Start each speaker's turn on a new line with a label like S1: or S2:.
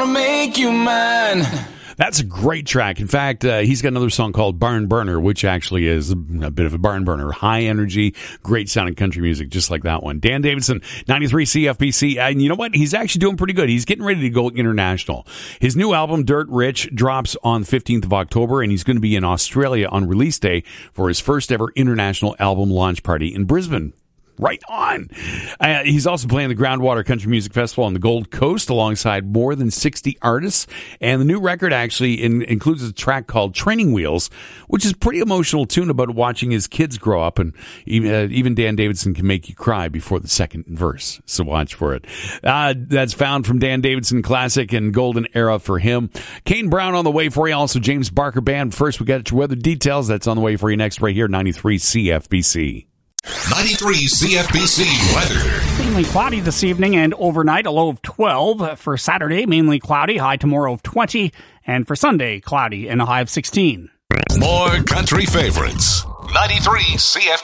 S1: wanna make you mine.
S2: That's a great track. In fact, he's got another song called Barn Burner, which actually is a bit of a barn burner. High energy, great sounding country music, just like that one. Dan Davidson, 93 CFBC. And you know what? He's actually doing pretty good. He's getting ready to go international. His new album, Dirt Rich, drops on the 15th of October, and he's going to be in Australia on release day for his first ever international album launch party in Brisbane. Right on. He's also playing the Groundwater Country Music Festival on the Gold Coast alongside more than 60 artists. And the new record actually includes a track called Training Wheels, which is a pretty emotional tune about watching his kids grow up. And even Dan Davidson can make you cry before the second verse. So watch for it. That's found from Dan Davidson Classic and Golden Era for him. Kane Brown on the way for you. Also James Barker Band. First, we got your weather details. That's on the way for you next right here, 93 CFBC.
S3: 93 CFBC weather.
S4: Mainly cloudy this evening and overnight, a low of 12. For Saturday, mainly cloudy, high tomorrow of 20. And for Sunday, cloudy and a high of 16.
S3: More country favorites. 93 CFBC.